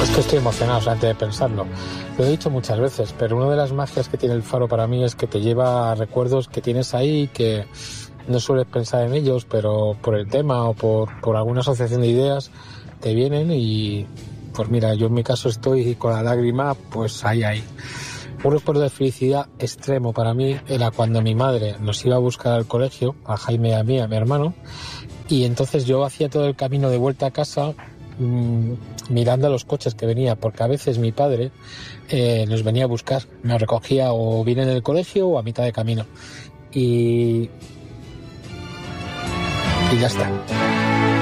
Es que estoy emocionado, o sea, antes de pensarlo. Lo he dicho muchas veces, pero una de las magias que tiene el faro para mí es que te lleva a recuerdos que tienes ahí, que no sueles pensar en ellos, pero por el tema o por alguna asociación de ideas te vienen y, pues mira, yo en mi caso estoy con la lágrima, pues ahí. Un recuerdo de felicidad extremo para mí era cuando mi madre nos iba a buscar al colegio, a Jaime y a mí, a mi hermano, y entonces yo hacía todo el camino de vuelta a casa mirando a los coches que venía, porque a veces mi padre nos venía a buscar, nos recogía o bien en el colegio o a mitad de camino. Y ya está.